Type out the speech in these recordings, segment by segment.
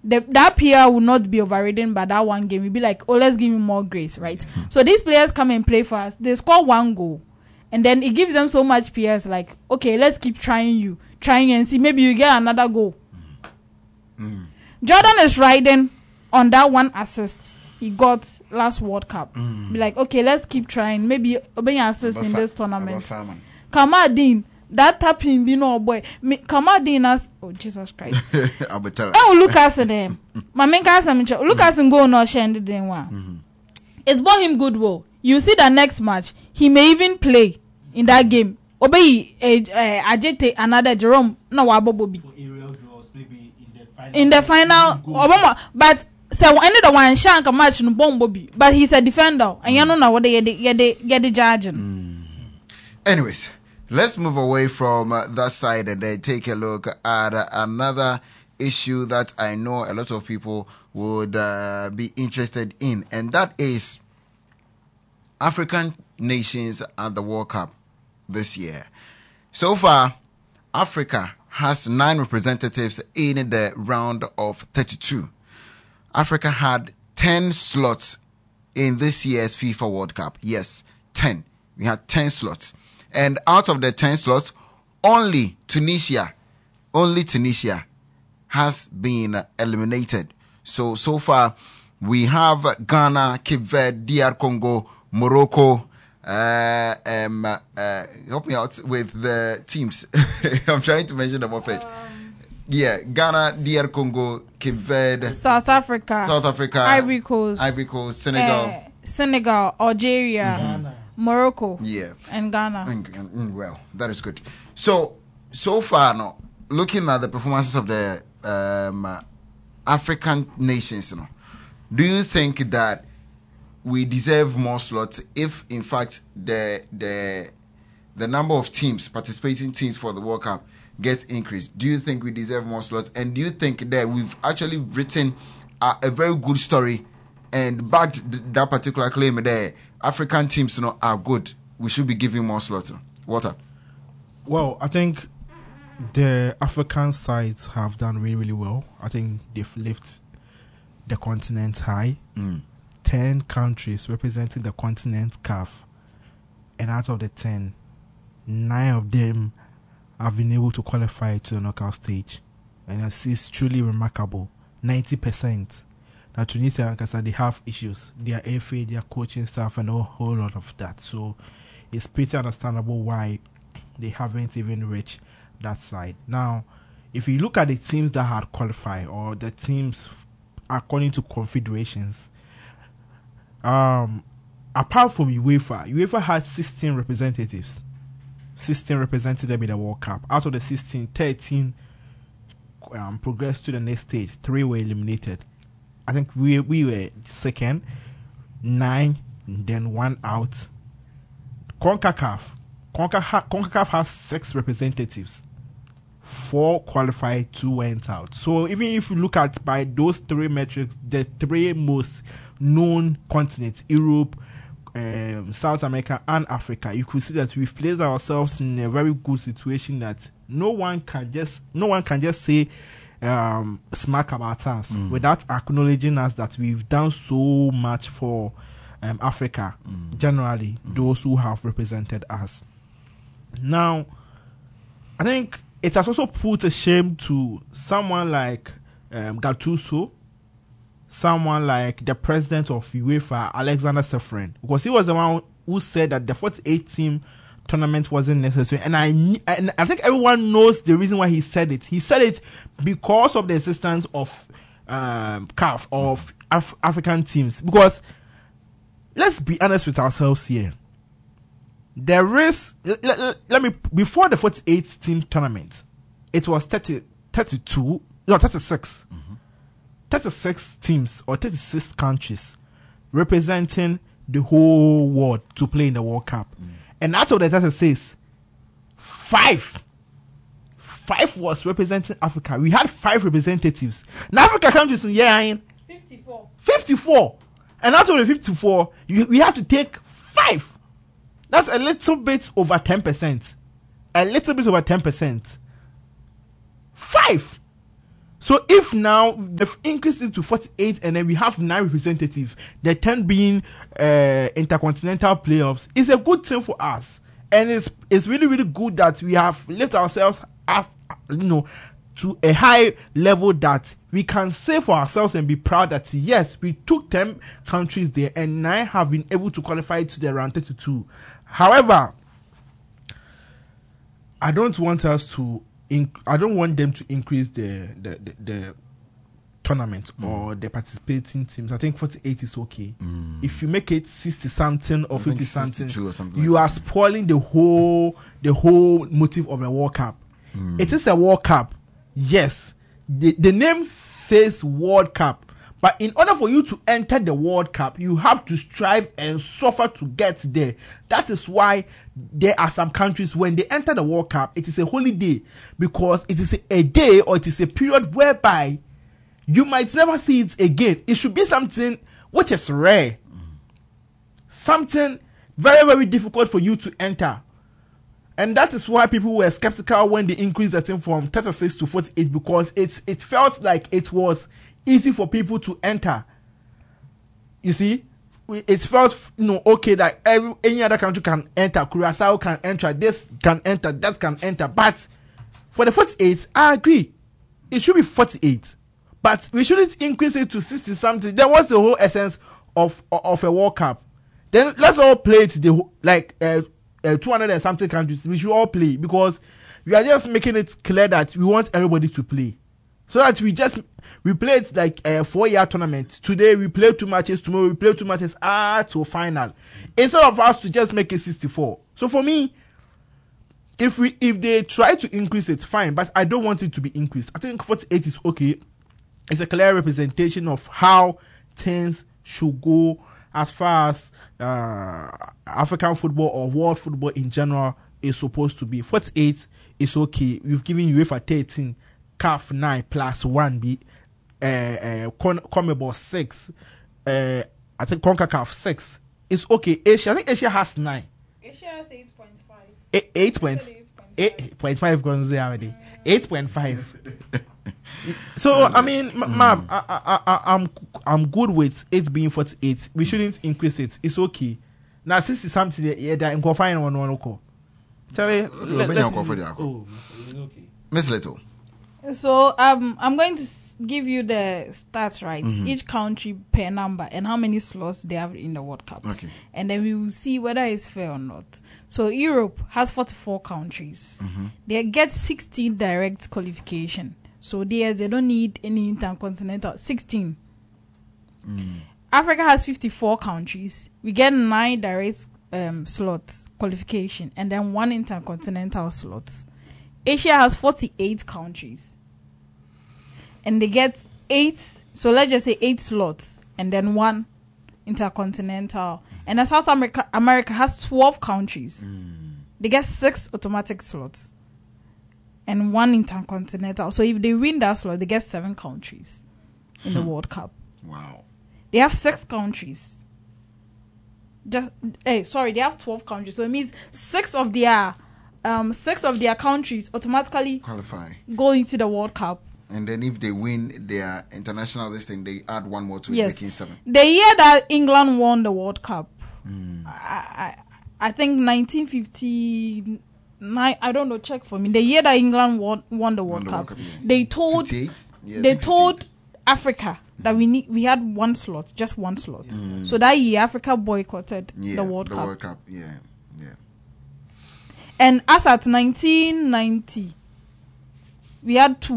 that PR will not be overridden by that one game. We'll be like, oh, let's give him more grace, right? So these players come and play for us. They score 1 goal. And then it gives them so much PS, like, okay, let's keep trying and see, maybe you get another goal. Jordan is riding on that 1 assist he got last World Cup. Be like, okay, let's keep trying. Maybe obey assist in this tournament. Kamadin, that tapping, you know, boy. Kamadin as, oh, Jesus Christ. Oh, Lucas and them. My main cast, Lucas and go no share and doing one. It's bought him goodwill. You see the next match, he may even play in that game. Obey Ajete another Jerome no Wabobi. In the final Obama, but so any the one shank a match no bombobi, but he's a defender and you know what they get the judging. Anyways, let's move away from that side and then take a look at another issue that I know a lot of people would be interested in, and that is African nations at the World Cup this year. So far, Africa has 9 representatives in the round of 32. Africa had 10 slots in this year's FIFA World Cup. Yes, 10. We had 10 slots. And out of the 10 slots, only Tunisia has been eliminated. So far, we have Ghana, Cape Verde, DR Congo, Morocco. Help me out with the teams. I'm trying to mention them off it. Ghana, DR Congo, Cape Verde, South Africa, Ivory Coast, Senegal, Algeria, Ghana. Morocco, and Ghana. Well, that is good. So far, now looking at the performances of the African nations, do you think that we deserve more slots if, in fact, the number of participating teams for the World Cup gets increased? Do you think we deserve more slots? And do you think that we've actually written a very good story and backed that particular claim that African teams are good? We should be giving more slots. Walter? Well, I think the African sides have done really, really well. I think they've lifted the continent high. 10 countries representing the continent CAF, and out of the 10, 9 of them have been able to qualify to the knockout stage, and it's truly remarkable. 90%. Now Tunisia and Qatar, they have issues. Their FA, their coaching staff, and a whole lot of that. So it's pretty understandable why they haven't even reached that side. Now, if you look at the teams that had qualified, or the teams according to confederations, apart from UEFA had 16 representatives. 16 represented them in the World Cup. Out of the 16, 13 progressed to the next stage. 3 were eliminated. I think we were second. 9, then 1 out. CONCACAF has 6 representatives. 4 qualified, 2 went out. So even if you look at by those 3 metrics, the 3 most known continents, Europe, South America, and Africa, you could see that we've placed ourselves in a very good situation that no one can just say smack about us without acknowledging us that we've done so much for Africa, generally, those who have represented us. Now, I think it has also put a shame to someone like Gattuso, someone like the president of UEFA, Alexander Ceferin, because he was the one who said that the 48-team tournament wasn't necessary. And I think everyone knows the reason why he said it. He said it because of the existence of CAF, of African teams. Because let's be honest with ourselves here. There is, let me, before the 48-team tournament, it was 36. 36 teams or 36 countries representing the whole world to play in the World Cup. And out of the 36, 5 was representing Africa. We had 5 representatives. Now Africa countries, 54. And out of the 54, we have to take 5. That's a little bit over 10%. 5. So if now they've increased it to 48 and then we have 9 representatives, the 10 being intercontinental playoffs, it's a good thing for us. And it's really, really good that we have lifted ourselves up, to a high level that we can say for ourselves and be proud that yes, we took 10 countries there and 9 have been able to qualify to the round 32. However, I don't want them to increase the tournament or the participating teams. I think 48 is okay. If you make it 60 something or 50 something, you are spoiling the whole motive of a World Cup. It is a World Cup, yes. The name says World Cup, but in order for you to enter the World Cup, you have to strive and suffer to get there. That is why there are some countries, when they enter the World Cup, it is a holiday, because it is a day or it is a period whereby you might never see it again. It should be something which is rare, something very, very difficult for you to enter. And that is why people were skeptical when they increased the thing from 36 to 48, because it felt like it was easy for people to enter. You see, it felt okay that any other country can enter. Curaçao can enter, this can enter, that can enter. But for the 48, I agree, it should be 48, but we shouldn't increase it to 60 something. Then what's the whole essence of a World Cup? Then let's all play it 200 and something countries. We should all play, because we are just making it clear that we want everybody to play, so that we play it like a 4-year tournament. Today we play 2 matches, tomorrow we play 2 matches to final, instead of us to just make it 64. So for me, if they try to increase it, fine, but I don't want it to be increased. I think 48 is okay. It's a clear representation of how things should go as far as African football or world football in general is supposed to be. 48 is okay. We've given UEFA 13, CAF 9 plus 1 be CONMEBOL 6, I think CONCACAF 6. It's okay. Asia, I think Asia has 9. Asia has 8.5. 8.5 going to say already. 8.5. So I mean, Mav, I'm good with it being 48. We shouldn't increase it. It's okay. Now 60 something, yeah, I'm confined on one local. Tell me, okay. Miss Little. So I'm going to give you the stats, right? Each country per number and how many slots they have in the World Cup. Okay. And then we will see whether it's fair or not. So Europe has 44 countries. They get 16 direct qualification. So they don't need any intercontinental. 16. Africa has 54 countries. We get 9 direct slots qualification and then 1 intercontinental slots. Asia has 48 countries and they get 8. So let's just say 8 slots and then 1 intercontinental. And then South America has 12 countries. They get 6 automatic slots and 1 intercontinental. So if they win that slot, they get 7 countries in the World Cup. Wow. They have 6 countries. They have 12 countries. So it means 6 of their countries automatically qualify, go into the World Cup. And then if they win their international listing, they add 1 more to it, making 7. The year that England won the World Cup, I think 1959. I don't know. Check for me. The year that England won the World Cup, yeah. They told Africa that we had 1 slot, just 1 slot. So that year Africa boycotted the World Cup. World Cup, yeah. And as at 1990, we had 2.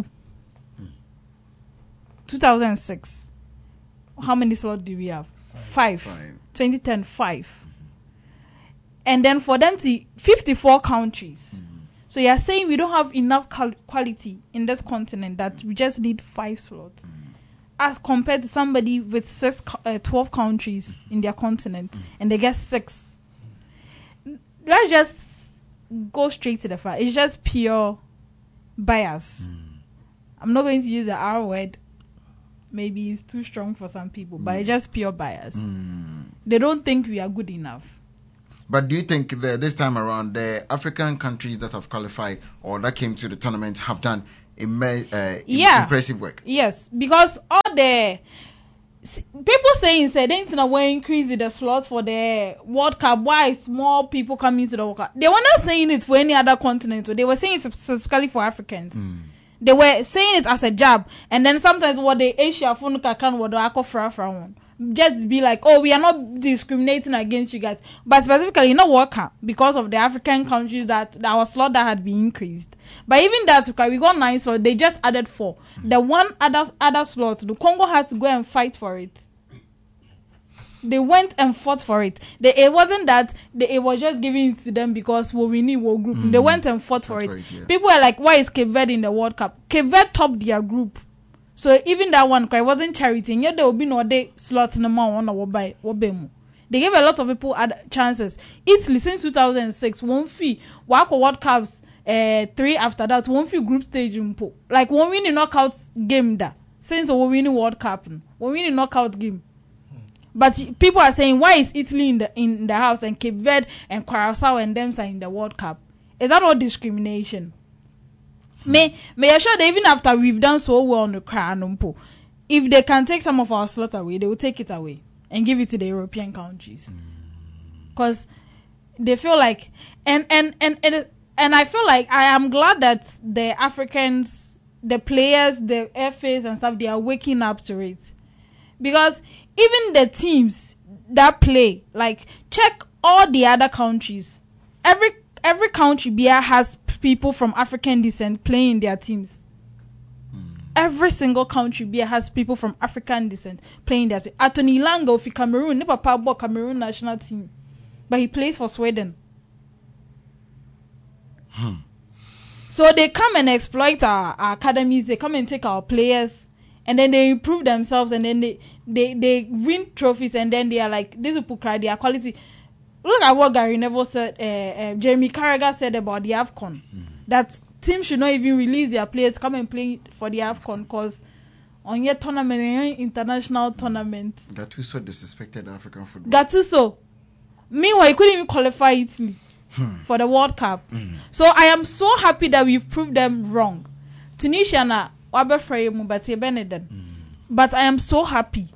2006, how many slots do we have? 5. 2010, 5. And then for them to 54 countries. So you're saying we don't have enough quality in this continent, that we just need 5 slots. As compared to somebody with 12 countries in their continent and they get 6. Let's just go straight to the fact. It's just pure bias. I'm not going to use the R word. Maybe it's too strong for some people, but it's just pure bias. They don't think we are good enough. But do you think that this time around, the African countries that have qualified or that came to the tournament have done impressive work. Yes, because all the people saying they didn't increase the slots for the World Cup. Why is more people coming to the World Cup? They were not saying it for any other continent. They were saying it specifically for Africans. They were saying it as a jab, and then sometimes what the Asia phone can what the just be like, oh, we are not discriminating against you guys, but specifically not World Cup because of the African countries that our slot that had been increased. But even that, we got 9 slots. They just added 4. The one other slot, the Congo had to go and fight for it. They went and fought for it. It wasn't that it was just giving it to them because we need World Group. They went and fought for it. Right, yeah. People were like, why is Cape Verde in the World Cup? Cape Verde topped their group. So even that one, it wasn't charity. And yet there will be no day slots in the man or buy. They gave a lot of people chances. Italy since 2006 won fee. Wako World Cups 3 after that won fee group stage impo. Like one winning knockout game da. Since we winning World Cup. One winning knockout game. But people are saying, why is Italy in the house and Cape Verde and Curaçao and them are in the World Cup? Is that all discrimination? May I assure that even after we've done so well on the Kranumpo, if they can take some of our slots away, they will take it away and give it to the European countries. Because they feel like, and I feel like I am glad that the Africans, the players, the FAs and stuff, they are waking up to it. Because even the teams that play, like, check all the other countries. Every country has people from African descent playing in their teams. Every single country has people from African descent playing their team. Anthony Lango for Cameroon, never bought Cameroon national team, but he plays for Sweden. So they come and exploit our academies. They come and take our players. And then they improve themselves, and then they win trophies, and then they are like, these people cry their quality. Look at what Gary Neville said, Jamie Carragher said about the AFCON. That teams should not even release their players, come and play for the AFCON, because on your tournament, international tournament. Gattuso disrespected African football. Gattuso. Meanwhile, he couldn't even qualify Italy for the World Cup. So I am so happy that we've proved them wrong. Tunisia na but I am so happy.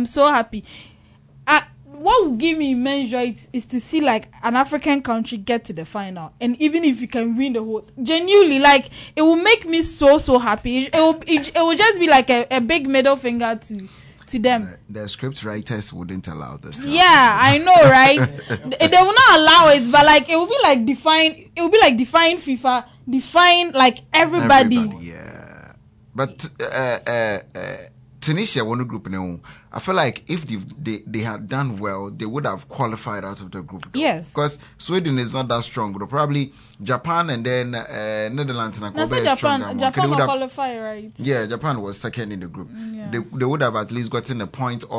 What will give me immense joy is to see like an African country get to the final, and even if you can win the whole, genuinely, like, it will make me so happy. It will just be like a big middle finger to them. The script writers wouldn't allow this. Yeah, I know, right? They will not allow it, but like it will be like define FIFA, define like everybody. Yeah. But Tunisia won the group now. I feel like if they had done well, they would have qualified out of the group. Yes. Because Sweden is not that strong. But probably Japan and then Netherlands and Japan will qualify, right? Yeah, Japan was second in the group. They would have at least gotten a point